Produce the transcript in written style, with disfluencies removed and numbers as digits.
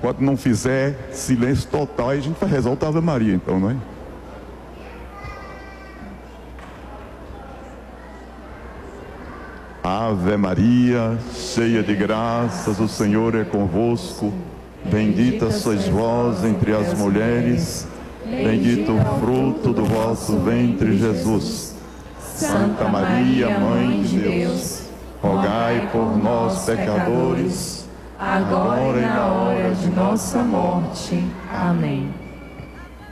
Enquanto não fizer silêncio total, aí a gente vai rezar o Ave Maria, então, não é? Ave Maria, cheia de graças, o Senhor é convosco. Bendita sois vós entre as mulheres, bendito o fruto do vosso ventre, Jesus. Santa Maria, Mãe de Deus, rogai por nós, pecadores, agora e na hora de nossa morte. Amém.